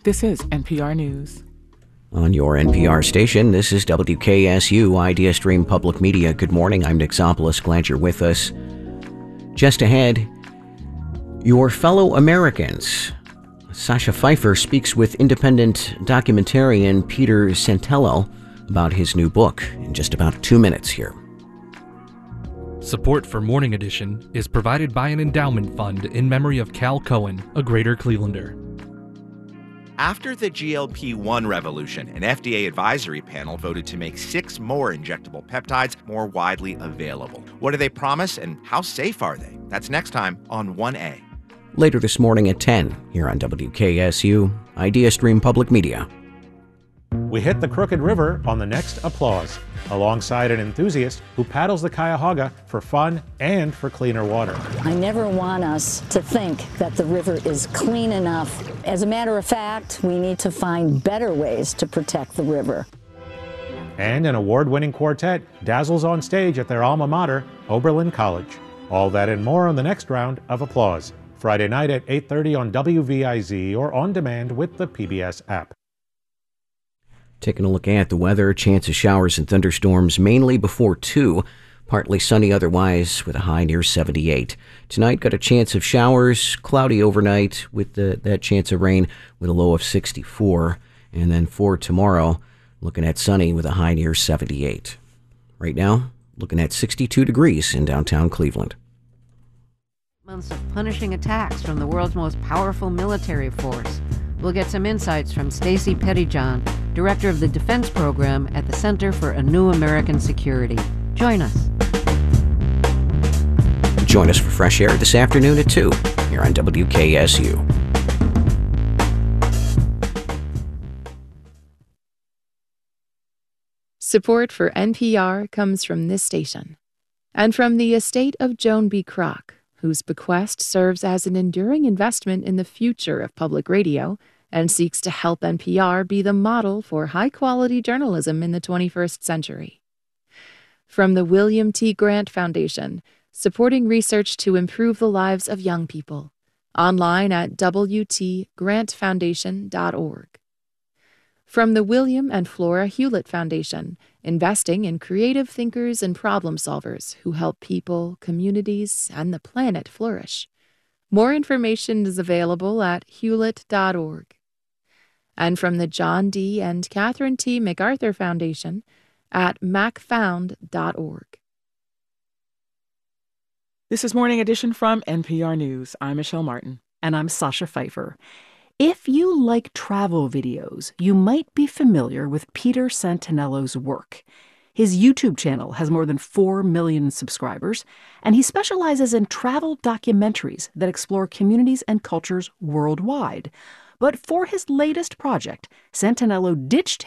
This is NPR News. On your NPR station, this is WKSU Idea Stream Public Media. Good morning, I'm Nick Zopoulos. Glad you're with us. Just ahead, your fellow Americans. Sasha Pfeiffer speaks with independent documentarian Peter Santello about his new book in just about 2 minutes here. Support for Morning Edition is provided by an endowment fund in memory of Cal Cohen, a Greater Clevelander. After the GLP-1 revolution, an FDA advisory panel voted to make 6 more injectable peptides more widely available. What do they promise and how safe are they? That's next time on 1A. Later this morning at 10, here on WKSU, Idea Stream Public Media. We hit the Crooked River on the next Applause, alongside an enthusiast who paddles the Cuyahoga for fun and for cleaner water. I never want us to think that the river is clean enough. As a matter of fact, we need to find better ways to protect the river. And an award-winning quartet dazzles on stage at their alma mater, Oberlin College. All that and more on the next round of Applause, Friday night at 8:30 on WVIZ or on demand with the PBS app. Taking a look at the weather, chance of showers and thunderstorms mainly before 2. Partly sunny otherwise with a high near 78. Tonight, got a chance of showers, cloudy overnight with that chance of rain with a low of 64. And then for tomorrow, looking at sunny with a high near 78. Right now, looking at 62 degrees in downtown Cleveland. Months of punishing attacks from the world's most powerful military force. We'll get some insights from Stacey Pettyjohn, Director of the Defense Program at the Center for a New American Security. Join us. Join us for Fresh Air this afternoon at 2 here on WKSU. Support for NPR comes from this station and from the estate of Joan B. Kroc, whose bequest serves as an enduring investment in the future of public radio and seeks to help NPR be the model for high-quality journalism in the 21st century. From the William T. Grant Foundation, supporting research to improve the lives of young people. Online at wtgrantfoundation.org. From the William and Flora Hewlett Foundation, investing in creative thinkers and problem solvers who help people, communities, and the planet flourish. More information is available at hewlett.org. And from the John D. and Catherine T. MacArthur Foundation at macfound.org. This is Morning Edition from NPR News. I'm Michelle Martin. And I'm Sasha Pfeiffer. If you like travel videos, you might be familiar with Peter Santello's work. His YouTube channel has more than 4 million subscribers, and he specializes in travel documentaries that explore communities and cultures worldwide. But for his latest project, Santello ditched